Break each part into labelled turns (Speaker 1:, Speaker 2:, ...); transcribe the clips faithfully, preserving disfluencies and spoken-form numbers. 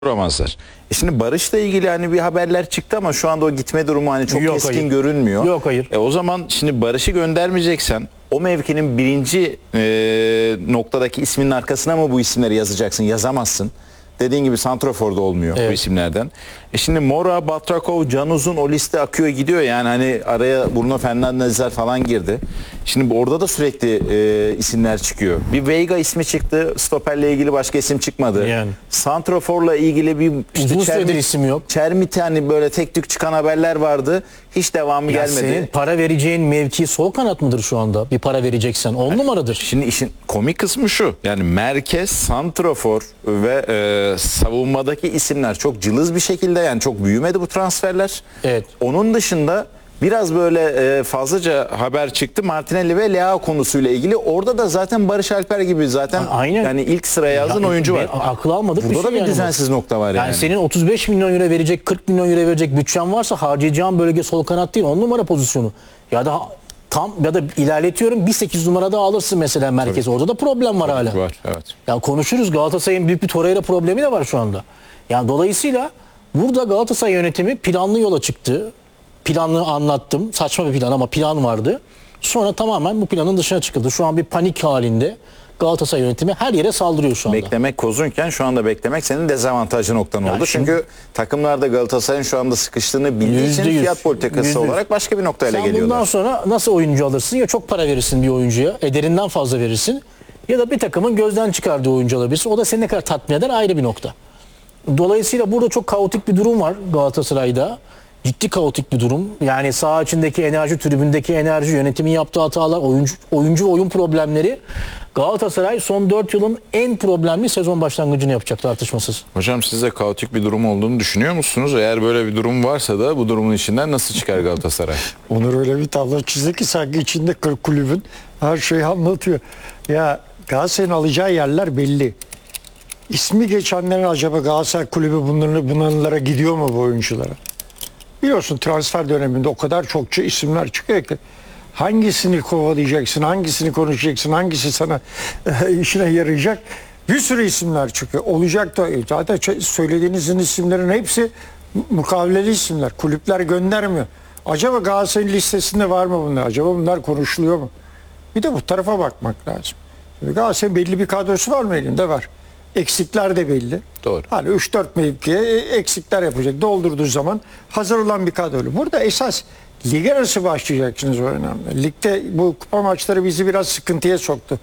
Speaker 1: Duramazlar. E şimdi Barış'la ilgili hani bir haberler çıktı ama şu anda o gitme durumu hani çok
Speaker 2: Yok,
Speaker 1: keskin
Speaker 2: hayır.
Speaker 1: görünmüyor.
Speaker 2: Yok, hayır.
Speaker 1: E o zaman şimdi Barış'ı göndermeyeceksen o mevkinin birinci e, noktadaki isminin arkasına mı bu isimleri yazacaksın? Yazamazsın. Dediğin gibi santraforda olmuyor
Speaker 2: Evet.
Speaker 1: bu isimlerden. E şimdi Mora, Batrakov, Canuz'un o liste akıyor gidiyor yani hani araya Bruno Fernandes'ler falan girdi. Şimdi orada da sürekli e, isimler çıkıyor. Bir Veiga ismi çıktı. Stoperle ilgili başka isim çıkmadı.
Speaker 2: Yani.
Speaker 1: Santraforla ilgili bir
Speaker 2: Uzun süredir
Speaker 1: Çermit-
Speaker 2: isim yok.
Speaker 1: Çermit hani böyle tek tük çıkan haberler vardı. Hiç devamı
Speaker 2: Ya
Speaker 1: gelmedi.
Speaker 2: senin para vereceğin mevki sol kanat mıdır şu anda? Bir para vereceksen on numaradır.
Speaker 1: Şimdi işin komik kısmı şu. Yani merkez, santrafor ve e, savunmadaki isimler çok cılız bir şekilde yani çok büyümedi bu transferler.
Speaker 2: Evet.
Speaker 1: Onun dışında biraz böyle e, fazlaca haber çıktı Martinelli ve Leao konusuyla ilgili. Orada da zaten Barış Alper gibi zaten
Speaker 2: Aynen.
Speaker 1: yani ilk sıraya yazan
Speaker 2: Ya,
Speaker 1: oyuncu var.
Speaker 2: ben akıl almadık
Speaker 1: Burada
Speaker 2: bir
Speaker 1: da
Speaker 2: şey
Speaker 1: bir
Speaker 2: yani bu.
Speaker 1: düzensiz nokta var yani.
Speaker 2: Yani senin otuz beş milyon euro verecek, kırk milyon euro verecek bütçen varsa harcayacağın bölge sol kanat değil, on numara pozisyonu. Ya da tam ya da ilerletiyorum bir sekiz numarada alırsın mesela merkez. Orada da problem var hala.
Speaker 1: Var, evet.
Speaker 2: Ya konuşuruz, Galatasaray'ın büyük bir Torreira problemi de var şu anda. Yani dolayısıyla burada Galatasaray yönetimi planlı yola çıktı. Planlı anlattım. Saçma bir plan ama plan vardı. Sonra tamamen bu planın dışına çıkıldı. Şu an bir panik halinde Galatasaray yönetimi her yere saldırıyor şu anda.
Speaker 1: Beklemek kozunken şu anda beklemek senin dezavantajlı noktan oldu.
Speaker 2: şimdi-
Speaker 1: Çünkü takımlarda Galatasaray'ın şu anda sıkıştığını bildiği için
Speaker 2: Yüzde yüz,
Speaker 1: fiyat politikası
Speaker 2: yüzde yüz.
Speaker 1: olarak başka bir noktayla
Speaker 2: Sen
Speaker 1: geliyorlar.
Speaker 2: bundan sonra nasıl oyuncu alırsın? Ya çok para verirsin bir oyuncuya, ederinden fazla verirsin. Ya da bir takımın gözden çıkardığı oyuncu alabilirsin. O da seni ne kadar tatmin eder ayrı bir nokta. Dolayısıyla burada çok kaotik bir durum var Galatasaray'da. Ciddi kaotik bir durum. Yani saha içindeki enerji, tribündeki enerji, yönetimin yaptığı hatalar, oyuncu, oyuncu ve oyun problemleri. Galatasaray son dört yılın en problemli sezon başlangıcını yapacak tartışmasız.
Speaker 1: Hocam siz de kaotik bir durum olduğunu düşünüyor musunuz? Eğer böyle bir durum varsa da bu durumun içinden nasıl çıkar Galatasaray?
Speaker 3: Onur öyle bir tablo çizdi ki sanki içinde kırk kulübün her şeyi anlatıyor. Ya Galatasaray'ın alacağı yerler belli. İsmi geçenlerin acaba Galatasaray kulübü bunları, bunlara gidiyor mu bu oyunculara? Biliyorsun transfer döneminde o kadar çokça isimler çıkıyor ki hangisini kovalayacaksın, hangisini konuşacaksın, hangisi sana e, işine yarayacak bir sürü isimler çıkıyor. Olacak da zaten söylediğinizin isimlerin hepsi mukaveleli isimler. Kulüpler göndermiyor. Acaba Galatasaray'ın listesinde var mı bunlar? Acaba bunlar konuşuluyor mu? Bir de bu tarafa bakmak lazım. Şimdi Galatasaray'ın belli bir kadrosu var mı elinde? Var. Eksikler de belli.
Speaker 1: Doğru.
Speaker 3: Hani üç dört mevkiye eksikler yapacak. Doldurduğu zaman hazır olan bir kadro. Burada esas lige nasıl başlayacaksınız o önemli. Ligde bu kupa maçları bizi biraz sıkıntıya soktu.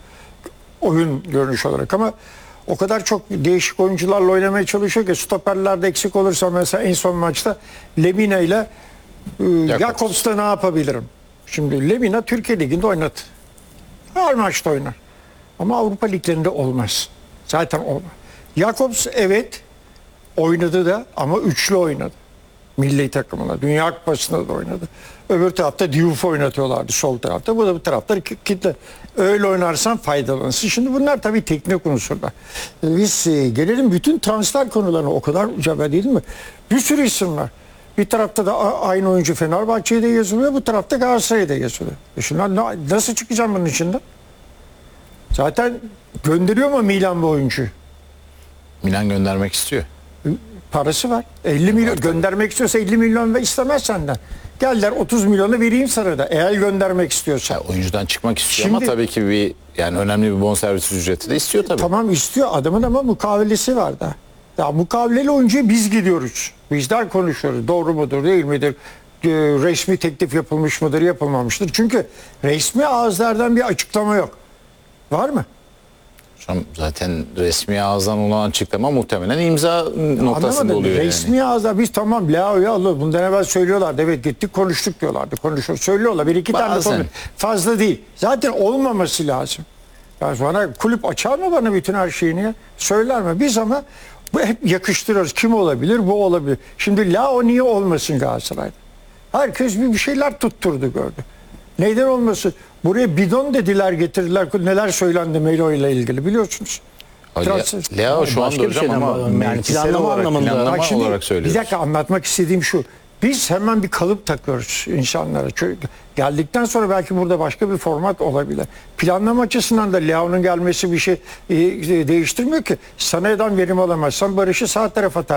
Speaker 3: Oyun görünüş olarak ama o kadar çok değişik oyuncularla oynamaya çalışıyor ki stoperlerde eksik olursa mesela en son maçta Lemina ile e, Jakobs'ta ne yapabilirim? Şimdi Lemina Türkiye Ligi'nde oynadı. Her maçta oynar. Ama Avrupa liglerinde olmaz. Zaten olmaz. Jakobs evet oynadı da ama üçlü oynadı. Milli takımına. Dünya Kupası'nda da oynadı. Öbür tarafta Diouf oynatıyorlardı sol tarafta. Bu da bu tarafta kitle. Öyle oynarsan faydalanırsın. Şimdi bunlar tabii teknik unsurlar. Biz e, gelelim bütün transfer konularına. O kadar ucaba değil mi? Bir sürü isim var. Bir tarafta da aynı oyuncu Fenerbahçe'de yazılıyor. Bu tarafta Galatasaray'da yazılıyor. E şimdi nasıl çıkacağım bunun içinden? Zaten gönderiyor mu Milan bu oyuncuyu?
Speaker 1: Milan göndermek istiyor.
Speaker 3: Parası var. elli milyon göndermek istiyorsa elli milyon ve istemez senden. Gel der otuz milyonu vereyim sana da eğer göndermek istiyorsa.
Speaker 1: Ya oyuncudan çıkmak istiyor
Speaker 3: Şimdi-
Speaker 1: ama tabii ki bir yani önemli bir bonservis ücreti de istiyor tabii.
Speaker 3: Tamam istiyor adamın ama mukavelesi var da. Ya mukaveleli oyuncuya biz gidiyoruz. Bizler konuşuyoruz. Doğru mudur değil midir? Ee, resmi teklif yapılmış mıdır yapılmamıştır. Çünkü resmi ağızlardan bir açıklama yok. Var mı?
Speaker 1: Hocam zaten resmi ağızdan olan açıklama muhtemelen imza noktasında
Speaker 3: Anlamadım.
Speaker 1: oluyor
Speaker 3: Resmi
Speaker 1: yani.
Speaker 3: ağızda biz tamam Leao'yu alır. Bundan evvel söylüyorlardı. Evet gittik konuştuk diyorlardı. Konuşuyor. Söylüyorlar. Bir iki tane
Speaker 1: Bazen.
Speaker 3: konu. Fazla değil. Zaten olmaması lazım. Yani bana kulüp açar mı bana bütün her şeyini ya? Söyler mi? Biz ama bu hep yakıştırıyoruz. Kim olabilir? Bu olabilir. Şimdi Leao niye olmasın Galatasaray'da? Herkes bir bir şeyler tutturdu gördü. Neden olmasın? Buraya bidon dediler getirdiler. Neler söylendi Melo ile ilgili biliyorsunuz. Transfer-
Speaker 1: Leo şu
Speaker 2: Başka
Speaker 1: anda
Speaker 2: bir
Speaker 1: hocam
Speaker 2: şeyden
Speaker 1: ama
Speaker 2: bahsediyorum. Yani
Speaker 1: mevkisel
Speaker 2: planlama
Speaker 1: olarak
Speaker 2: anlamında.
Speaker 1: planlama
Speaker 3: Bak şimdi
Speaker 1: olarak
Speaker 3: bir
Speaker 1: söylüyoruz.
Speaker 3: dakika anlatmak istediğim şu. Biz hemen bir kalıp takıyoruz insanlara. Çünkü geldikten sonra belki burada başka bir format olabilir. Planlama açısından da Leao'nun gelmesi bir şey e, değiştirmiyor ki. Sanaya'dan verim alamazsan Barış'ı sağ tarafa